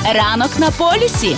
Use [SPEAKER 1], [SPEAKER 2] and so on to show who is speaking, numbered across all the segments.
[SPEAKER 1] Ранок на полюсі.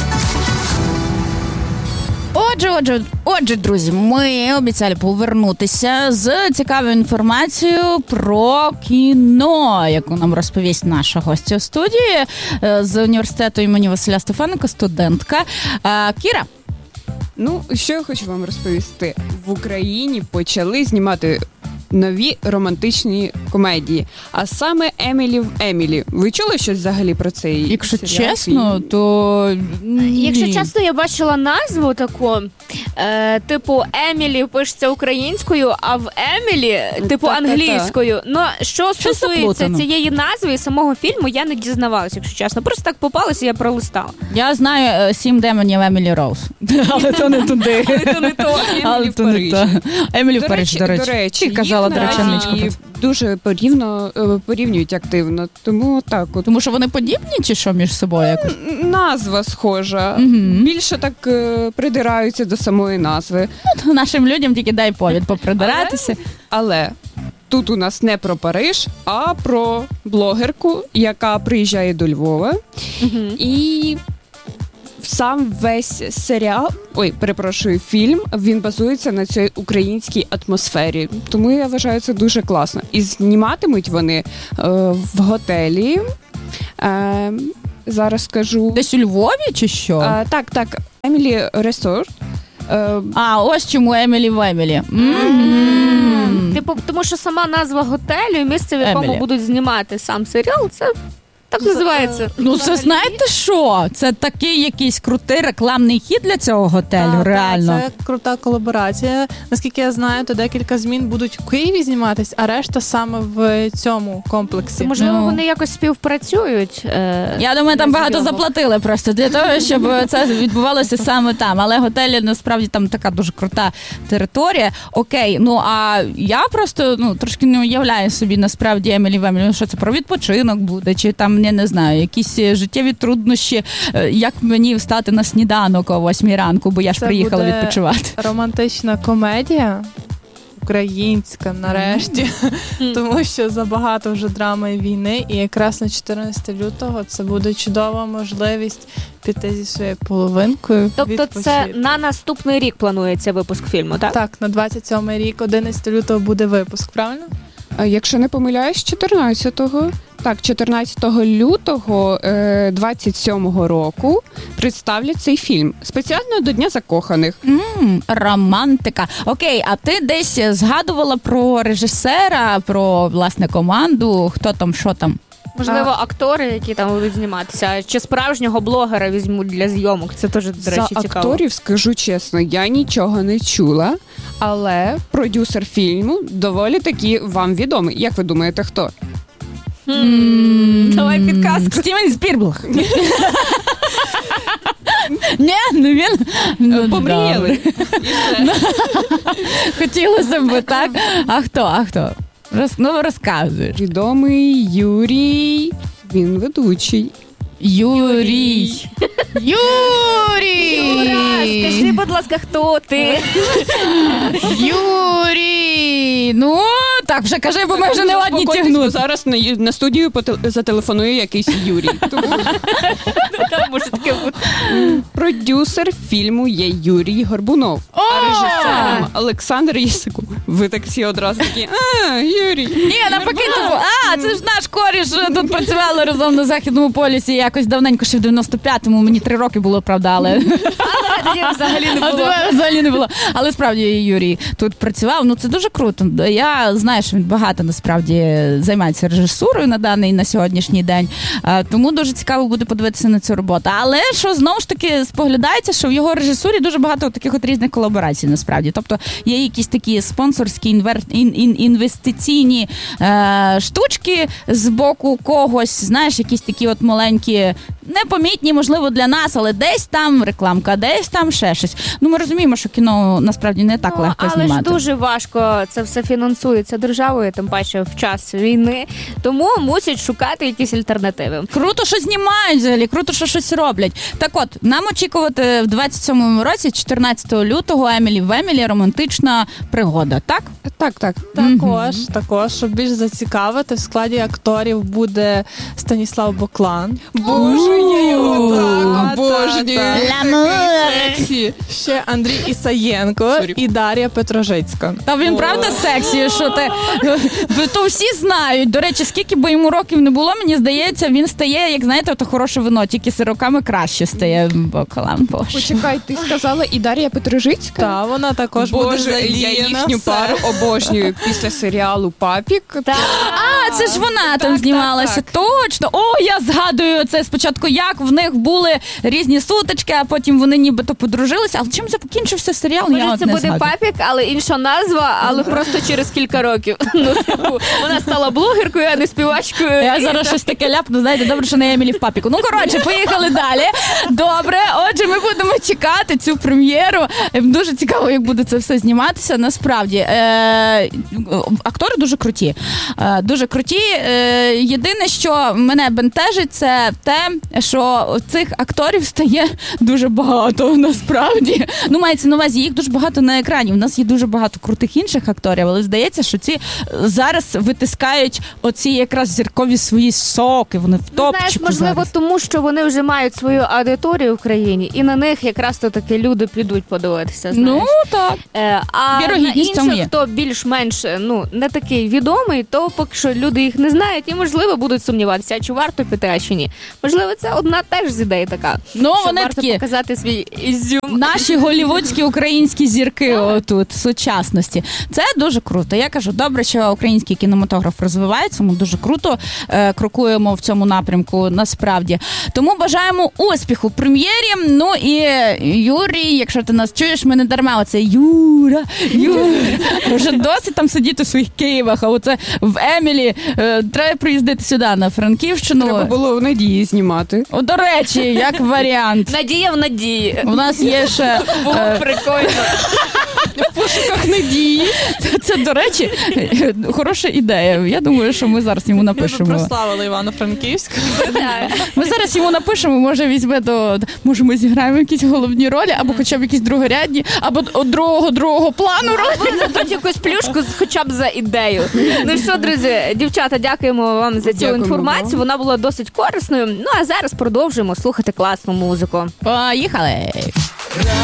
[SPEAKER 1] Отже, друзі, ми обіцяли повернутися з цікавою інформацією про кіно, яку нам розповість наша гостя в студії з університету імені Василя Стефаника, студентка Кіра.
[SPEAKER 2] Ну, що я хочу вам розповісти. В Україні почали знімати нові романтичні комедії, а саме «Емілі в Емілі». Ви чули щось взагалі про цей
[SPEAKER 1] Якщо
[SPEAKER 2] серіал?
[SPEAKER 1] чесно, то...
[SPEAKER 3] Якщо чесно, я бачила назву таку, типу «Емілі» пишеться українською, а в «Емілі» типу англійською. Ну, що стосується цієї назви і самого фільму, я не дізнавалася, якщо чесно. Просто так попалося, я пролистала.
[SPEAKER 1] Я знаю 7 демонів Емілі Роуз. Але то не туди.
[SPEAKER 2] «Емілі в Парижі».
[SPEAKER 1] Емілі в Парижі, до речі. Ти казала, до речі,
[SPEAKER 2] і дуже порівнюють активно. Тому так от.
[SPEAKER 1] Тому що вони подібні чи що між собою якось?
[SPEAKER 2] Назва схожа. Більше так придираються до самої назви.
[SPEAKER 1] Ну, нашим людям тільки дай повід попридиратися.
[SPEAKER 2] Але тут у нас не про Париж, а про блогерку, яка приїжджає до Львова. І сам весь фільм, він базується на цій українській атмосфері. Тому я вважаю, це дуже класно. І зніматимуть вони в готелі. Зараз скажу.
[SPEAKER 1] Десь у Львові чи що?
[SPEAKER 2] Так. Емілі Resort.
[SPEAKER 1] Ось чому Емілі в Емілі.
[SPEAKER 3] Типу, тому що сама назва готелю і місце, в якому будуть знімати сам серіал, це так називається.
[SPEAKER 1] Ну, це знаєте що? Це такий якийсь крутий рекламний хід для цього готелю, реально.
[SPEAKER 4] Це крута колаборація. Наскільки я знаю, то декілька змін будуть в Києві зніматись, а решта саме в цьому комплексі.
[SPEAKER 3] Можливо, вони якось співпрацюють.
[SPEAKER 1] Я думаю, там багато заплатили просто для того, щоб це відбувалося саме там. Але готелі, насправді, там така дуже крута територія. Окей, ну а я просто трошки не уявляю собі, насправді, Емілі в Емілі, що це про відпочинок буде, чи там, я не знаю, якісь життєві труднощі, як мені встати на сніданок о 8 ранку, бо я ж приїхала відпочивати.
[SPEAKER 4] Романтична комедія, українська, нарешті, тому що забагато вже драми і війни, і якраз на 14 лютого це буде чудова можливість піти зі своєю половинкою.
[SPEAKER 3] Тобто
[SPEAKER 4] відпочити.
[SPEAKER 3] це на наступний рік планується випуск фільму, так?
[SPEAKER 4] Так, на 27-й рік, 11 лютого буде випуск, правильно?
[SPEAKER 2] Якщо не помиляюсь, 14-го. Так, 14 лютого 27-го року представлять цей фільм. Спеціально до Дня закоханих.
[SPEAKER 1] Романтика. Окей, а ти десь згадувала про режисера, про, власне, команду? Хто там, що там?
[SPEAKER 3] Можливо, актори, які там будуть зніматися, чи справжнього блогера візьмуть для зйомок. Це теж, до речі, цікаво.
[SPEAKER 2] За акторів, скажу чесно, я нічого не чула, але продюсер фільму доволі таки вам відомий. Як ви думаєте, хто?
[SPEAKER 3] Давай підказку.
[SPEAKER 1] Стівен Спілберг. Ні, він...
[SPEAKER 2] Помріяли.
[SPEAKER 1] Хотілося б, так? А хто? Розказуєш.
[SPEAKER 2] Відомий Юрій, він ведучий.
[SPEAKER 1] Юрій!
[SPEAKER 3] Юра, скажи, будь ласка, хто ти?
[SPEAKER 1] Юрій! Ну, так вже кажи, бо ми вже не одні тягнути.
[SPEAKER 2] Зараз на студію зателефонує якийсь Юрій.
[SPEAKER 3] Там може таке бути.
[SPEAKER 2] Продюсер фільму є Юрій Горбунов, а режисером Олександр Єсиков. Ви так всі одразу такі, Юрій.
[SPEAKER 1] Ні, навпаки, це ж наш коріш, тут працювали разом на Західному полюсі якось давненько, ще в 95-му, мені 3 роки було, правда, але
[SPEAKER 3] тоді взагалі
[SPEAKER 1] не було. Але справді Юрій тут працював, це дуже круто. Я знаю, що він багато насправді займається режисурою на сьогоднішній день, тому дуже цікаво буде подивитися на цю роботу. Але що знову ж таки споглядається, що в його режисурі дуже багато таких от різних колаборацій насправді. Тобто є якісь такі спонсорські інвестиційні штучки з боку когось, знаєш, якісь такі от маленькі, непомітні, можливо, для нас, але десь там рекламка, десь там ще щось. Ми розуміємо, що кіно насправді не так легко знімати.
[SPEAKER 3] Але ж дуже важко це все фінансується державою, тим паче в час війни, тому мусять шукати якісь альтернативи.
[SPEAKER 1] Круто, що знімають взагалі, круто, що щось роблять. Так от, нам очікувати в 27-му році, 14 лютого, Емілі в Емілі, романтична пригода. так?
[SPEAKER 2] Так.
[SPEAKER 4] Також, щоб більш зацікавити, в складі акторів буде Станіслав Боклан.
[SPEAKER 2] Боже, я його так обожнюю.
[SPEAKER 1] L'amour.
[SPEAKER 4] Ще Андрій Ісаєнко і Дар'я Петрожицька.
[SPEAKER 1] Та він правда сексі, що ти... То всі знають. До речі, скільки би йому років не було, мені здається, він стає, як знаєте, то хороше вино, тільки з роками краще стає Боклан.
[SPEAKER 2] Почекай, ти сказала і Дар'я Петрожицька?
[SPEAKER 4] Так, вона також буде задіяна.
[SPEAKER 2] Я їхню пару обожнюю після серіалу «Папік».
[SPEAKER 1] Це ж вона там знімалася.
[SPEAKER 2] Так.
[SPEAKER 1] Точно. О, я згадую це спочатку, як в них були різні сутички, а потім вони нібито подружилися. Але чим закінчився серіал, я
[SPEAKER 3] Може,
[SPEAKER 1] от
[SPEAKER 3] це
[SPEAKER 1] не
[SPEAKER 3] буде
[SPEAKER 1] згадую.
[SPEAKER 3] Папік, але інша назва, але просто через кілька років. Вона стала блогеркою, а не співачкою.
[SPEAKER 1] Я зараз щось таке ляпну, знаєте, добре, що не Емілі в Папіку. Ну, коротше, поїхали далі. Добре, отже, ми будемо чекати цю прем'єру. Дуже цікаво, як буде це все зніматися. Насправді, актори дуже круті. Дуже круті. Єдине, що мене бентежить, це те, що цих акторів стає дуже багато, насправді. Ну, мається на увазі, їх дуже багато на екрані. У нас є дуже багато крутих інших акторів, але здається, що ці зараз витискають оці якраз зіркові свої соки, вони в топчику.
[SPEAKER 3] Знаєш, можливо,
[SPEAKER 1] зараз.
[SPEAKER 3] тому що вони вже мають свою аудиторію в країні, і на них якраз то таки люди підуть подивитися. Знаєш.
[SPEAKER 1] Ну, так.
[SPEAKER 3] А на
[SPEAKER 1] Вірогідність цьому є.
[SPEAKER 3] інших, хто більш-менш не такий відомий, то поки що люди їх не знають і, можливо, будуть сумніватися, а чи варто піти, а чи ні. Можливо, це одна теж з ідей така.
[SPEAKER 1] Ну,
[SPEAKER 3] що
[SPEAKER 1] вони
[SPEAKER 3] варто
[SPEAKER 1] такі
[SPEAKER 3] показати свій ізюм.
[SPEAKER 1] наші голівудські українські зірки отут, в сучасності. Це дуже круто. Я кажу, добре, що український кінематограф розвивається, ми дуже круто крокуємо в цьому напрямку, насправді. Тому бажаємо успіху прем'єрі. Ну і Юрій, якщо ти нас чуєш, ми не дарма. Оце Юра. Вже досить там сидіти у своїх Києвах, а оце в Емілі треба приїздити сюди, на Франківщину.
[SPEAKER 2] Треба було в Надії знімати.
[SPEAKER 1] О, до речі, як варіант.
[SPEAKER 3] Надія в надії.
[SPEAKER 1] У нас є ще...
[SPEAKER 3] Було прикольно.
[SPEAKER 2] В пошуках Надії.
[SPEAKER 1] Це, до речі, хороша ідея. Я думаю, що ми зараз йому
[SPEAKER 4] Ми
[SPEAKER 1] напишемо.
[SPEAKER 4] прославили Івано-Франківськ.
[SPEAKER 3] Так.
[SPEAKER 1] Ми зараз йому напишемо, може візьме може ми зіграємо якісь головні ролі, або хоча б якісь другорядні, або другого плану ролі.
[SPEAKER 3] Або дадуть якусь плюшку хоча б за ідею. Ну що, друзі, дівчата, дякуємо вам за цю
[SPEAKER 2] Дякуємо
[SPEAKER 3] інформацію.
[SPEAKER 2] вам.
[SPEAKER 3] Вона була досить корисною. Ну а зараз продовжуємо слухати класну музику.
[SPEAKER 1] Поїхали!